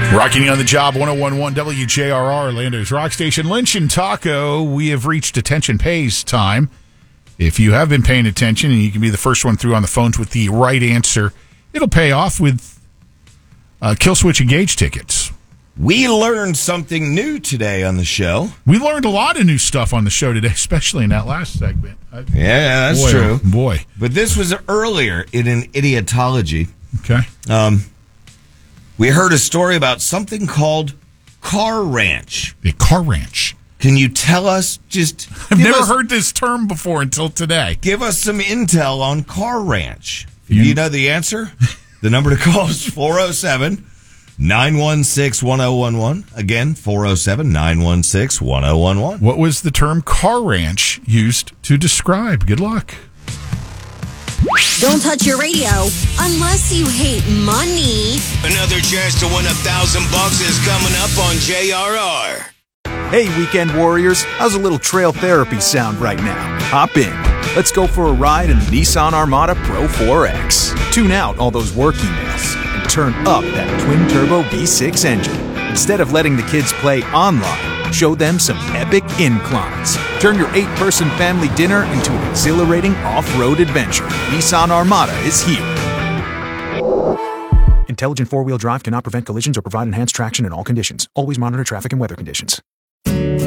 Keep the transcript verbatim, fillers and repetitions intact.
Rocking you on the job, one oh one point one W J R R, Orlando's Rock Station. Lynch and Taco, we have reached attention pays time. If you have been paying attention and you can be the first one through on the phones with the right answer, it'll pay off with uh, Killswitch Engage tickets. We learned something new today on the show. We learned a lot of new stuff on the show today, especially in that last segment. Yeah, that's boy, true. Oh, boy. But this was earlier in an idiotology. Okay. Um, we heard a story about something called Car Ranch. A car ranch. Can you tell us just... I've never us, heard this term before until today. Give us some intel on Car Ranch. You, you know the answer? The number to call is four oh seven, nine one six, one oh one one. Again, four oh seven, nine one six, one oh one one. What was the term car ranch used to describe? Good luck. Don't touch your radio unless you hate money. Another chance to win a thousand bucks is coming up on J R R. Hey, weekend warriors, how's a little trail therapy sound right now? Hop in. Let's go for a ride in the Nissan Armada Pro four X. Tune out all those work emails and turn up that twin-turbo V six engine. Instead of letting the kids play online, show them some epic inclines. Turn your eight-person family dinner into an exhilarating off-road adventure. Nissan Armada is here. Intelligent four-wheel drive cannot prevent collisions or provide enhanced traction in all conditions. Always monitor traffic and weather conditions.